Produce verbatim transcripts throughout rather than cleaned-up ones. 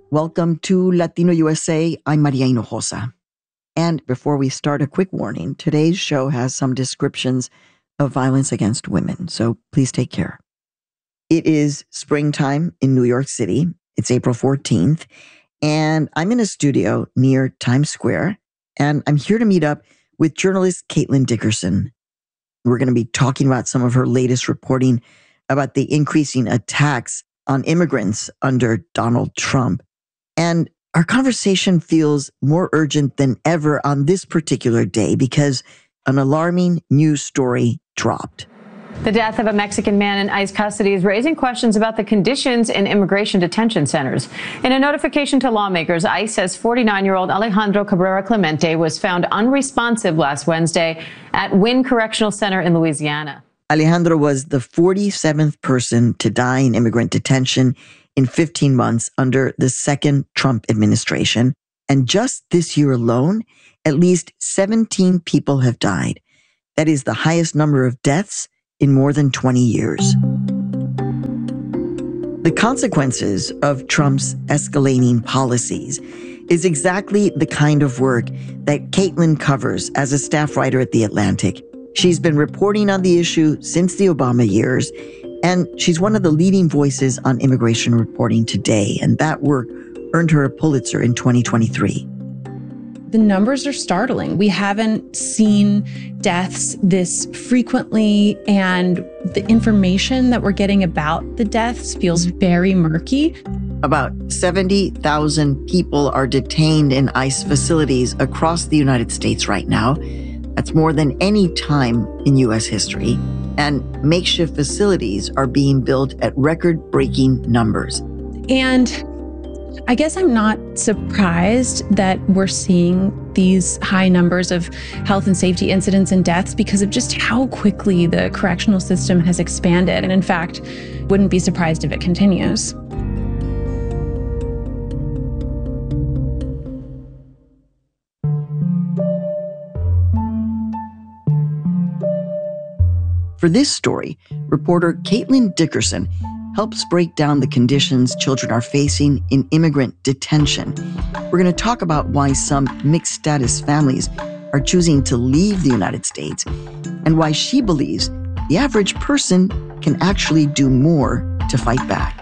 Welcome to Latino U S A. I'm Maria Hinojosa. And before we start, a quick warning. Today's show has some descriptions of violence against women, so please take care. It is springtime in New York City. It's April fourteenth, and I'm in a studio near Times Square, and I'm here to meet up with journalist Caitlin Dickerson. We're going to be talking about some of her latest reporting about the increasing attacks on immigrants under Donald Trump. And our conversation feels more urgent than ever on this particular day because an alarming news story dropped. The death of a Mexican man in ICE custody is raising questions about the conditions in immigration detention centers. In a notification to lawmakers, ICE says forty-nine-year-old Alejandro Cabrera Clemente was found unresponsive last Wednesday at Wynn Correctional Center in Louisiana. Alejandro was the forty-seventh person to die in immigrant detention in fifteen months under the second Trump administration. And just this year alone, at least seventeen people have died. That is the highest number of deaths in more than twenty years. The consequences of Trump's escalating policies is exactly the kind of work that Caitlin covers as a staff writer at The Atlantic. She's been reporting on the issue since the Obama years, and she's one of the leading voices on immigration reporting today, and that work earned her a Pulitzer in twenty twenty-three. The numbers are startling. We haven't seen deaths this frequently, and the information that we're getting about the deaths feels very murky. About seventy thousand people are detained in ICE facilities across the United States right now. That's more than any time in U S history. And makeshift facilities are being built at record-breaking numbers. And I guess I'm not surprised that we're seeing these high numbers of health and safety incidents and deaths because of just how quickly the correctional system has expanded. And in fact, wouldn't be surprised if it continues. For this story, reporter Caitlin Dickerson helps break down the conditions children are facing in immigrant detention. We're going to talk about why some mixed-status families are choosing to leave the United States and why she believes the average person can actually do more to fight back.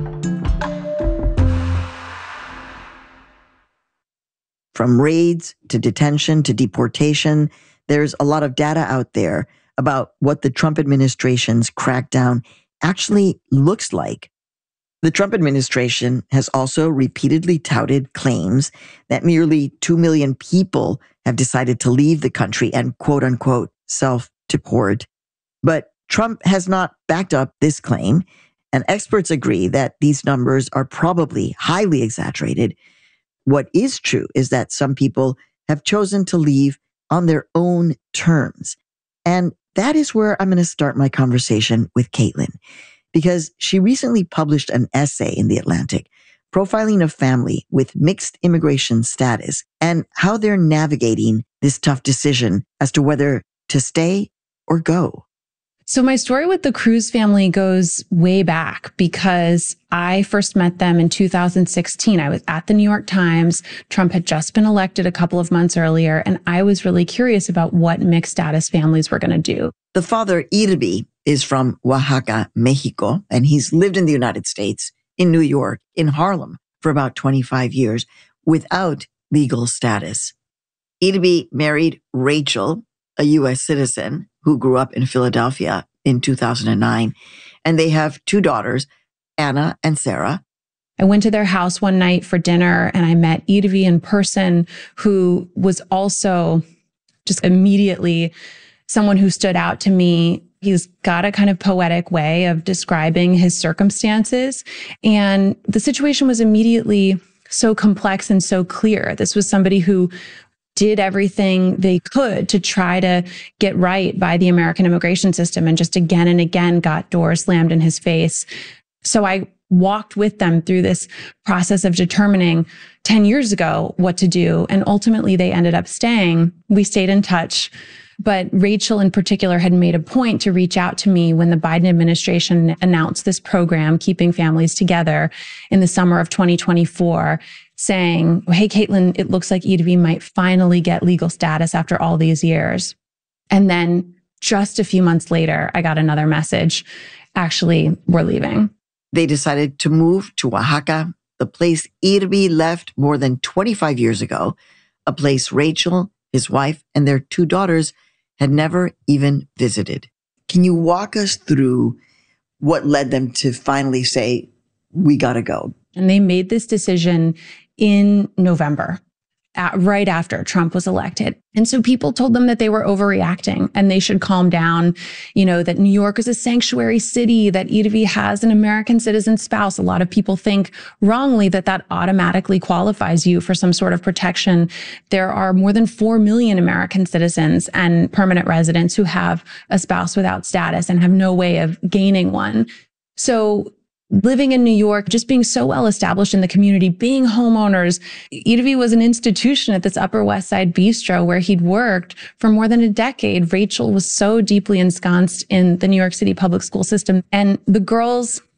From raids to detention to deportation, there's a lot of data out there about what the Trump administration's crackdown actually looks like. The Trump administration has also repeatedly touted claims that nearly two million people have decided to leave the country and quote unquote self-deport. But Trump has not backed up this claim, and experts agree that these numbers are probably highly exaggerated. What is true is that some people have chosen to leave on their own terms. And that is where I'm going to start my conversation with Caitlin, because she recently published an essay in The Atlantic profiling a family with mixed immigration status and how they're navigating this tough decision as to whether to stay or go. So my story with the Cruz family goes way back because I first met them in two thousand sixteen. I was at the New York Times. Trump had just been elected a couple of months earlier, and I was really curious about what mixed status families were going to do. The father, Irby, is from Oaxaca, Mexico, and he's lived in the United States, in New York, in Harlem, for about twenty-five years without legal status. Irby married Rachel, a U S citizen who grew up in Philadelphia in two thousand nine, and they have two daughters, Anna and Sarah. I went to their house one night for dinner and I met Irby in person, who was also just immediately someone who stood out to me. He's got a kind of poetic way of describing his circumstances. And the situation was immediately so complex and so clear. This was somebody who did everything they could to try to get right by the American immigration system and just again and again got doors slammed in his face. So I walked with them through this process of determining ten years ago what to do. And ultimately they ended up staying. We stayed in touch But Rachel in particular had made a point to reach out to me when the Biden administration announced this program, Keeping Families Together, in the summer of twenty twenty-four, saying, hey, Caitlin, it looks like E D V might finally get legal status after all these years. And then just a few months later, I got another message. Actually, we're leaving. They decided to move to Oaxaca, the place E D V left more than twenty-five years ago, a place Rachel, his wife, and their two daughters had never even visited. Can you walk us through what led them to finally say, we got to go? And they made this decision in November, at, right after Trump was elected. And so people told them that they were overreacting and they should calm down, you know, that New York is a sanctuary city, that E D V has an American citizen spouse. A lot of people think wrongly that that automatically qualifies you for some sort of protection. There are more than four million American citizens and permanent residents who have a spouse without status and have no way of gaining one. So living in New York, just being so well established in the community, being homeowners, E D V was an institution at this Upper West Side bistro where he'd worked for more than a decade. Rachel was so deeply ensconced in the New York City public school system. And the girls